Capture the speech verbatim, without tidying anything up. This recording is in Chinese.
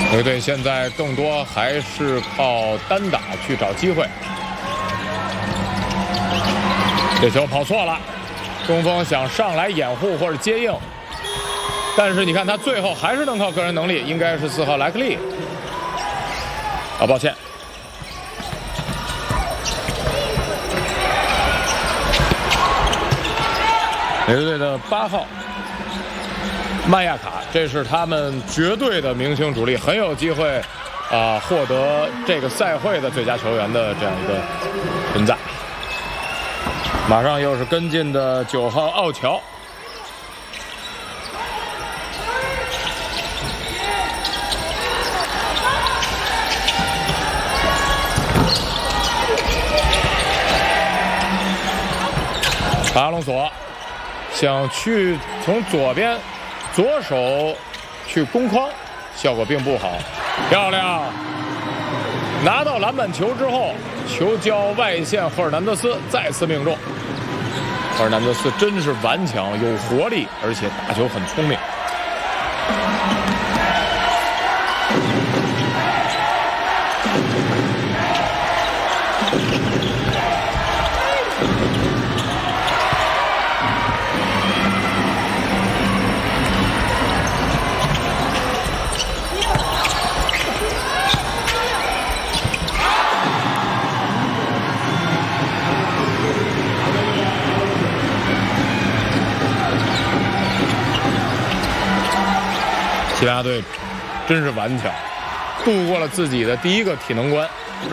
球队现在更多还是靠单打去找机会。这球跑错了，中锋想上来掩护或者接应，但是你看他最后还是能靠个人能力，应该是四号莱克利。啊，抱歉。美国队的八号曼亚卡，这是他们绝对的明星主力，很有机会啊、呃、获得这个赛会的最佳球员的这样一个存在。马上又是跟进的九号奥乔。阿隆索想去从左边左手去攻框，效果并不好。漂亮！拿到篮板球之后，球交外线，赫尔南德斯再次命中。赫尔南德斯真是顽强，有活力，而且打球很聪明。西班牙队真是顽强，度过了自己的第一个体能关。